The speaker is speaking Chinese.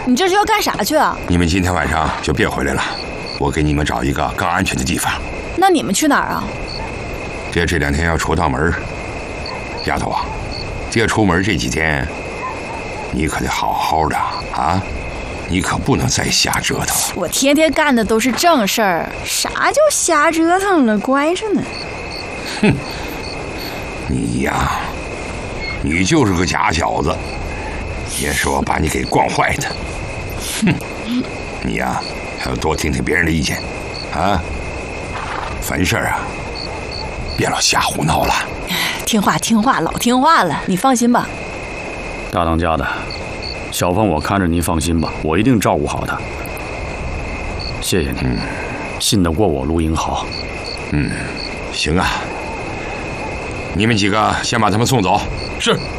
你这是要干啥去啊？ 你们今天晚上就别回来了，我给你们找一个更安全的地方。 那你们去哪儿啊？ 爹这2天要出趟门，丫头啊，爹出门这几天，你可得好好的啊，你可不能再瞎折腾。 我天天干的都是正事儿，啥叫瞎折腾了？乖着呢。 哼，你呀，你就是个假小子，也是我把你给惯坏的。哼，你呀，还要多听听别人的意见，啊，凡事啊，别老瞎胡闹了。 听话听话，老听话了，你放心吧。 大当家的，小凤我看着您放心吧，我一定照顾好她。谢谢您，信得过我陆英豪。 行啊，你们几个先把他们送走。 是。